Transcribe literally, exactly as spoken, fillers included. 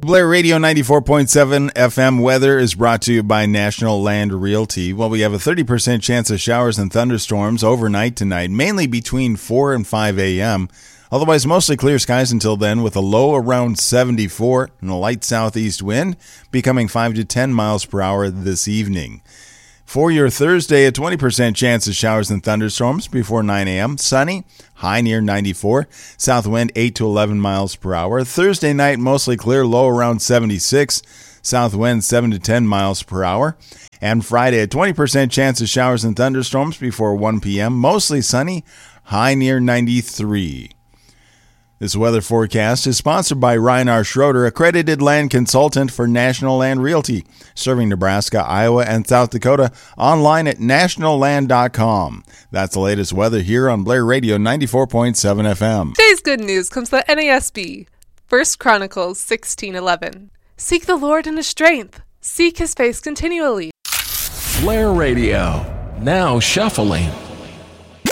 Blair Radio ninety-four point seven F M weather is brought to you by National Land Realty. Well, we have a thirty percent chance of showers and thunderstorms overnight tonight, mainly between four and five a.m. Otherwise, mostly clear skies until then, with a low around seventy-four and a light southeast wind becoming five to ten miles per hour this evening. For your Thursday, a twenty percent chance of showers and thunderstorms before nine a.m. Sunny, high near ninety-four. South wind eight to eleven miles per hour. Thursday night, mostly clear, low around seventy-six. South wind seven to ten miles per hour. And Friday, a twenty percent chance of showers and thunderstorms before one p.m. Mostly sunny, high near ninety-three. This weather forecast is sponsored by Ryan R. Schroeder, accredited land consultant for National Land Realty, serving Nebraska, Iowa, and South Dakota, online at national land dot com. That's the latest weather here on Blair Radio ninety-four point seven F M. Today's good news comes from the N A S B. First Chronicles sixteen eleven. Seek the Lord in his strength. Seek his face continually. Blair Radio, now shuffling.